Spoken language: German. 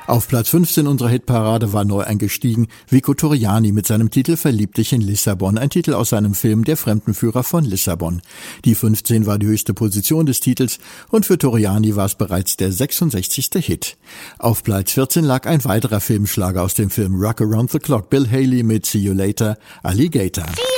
Auf Platz 15 unserer Hitparade war neu eingestiegen Vico Torriani mit seinem Titel Verlieb dich in Lissabon, ein Titel aus seinem Film Der Fremdenführer von Lissabon. Die 15 war die höchste Position des Titels und für Torriani war es bereits der 66. Hit. Auf Platz 14 lag ein weiterer Filmschlager aus dem Film Rock Around the Clock, Bill Haley mit See You Later, Alligator.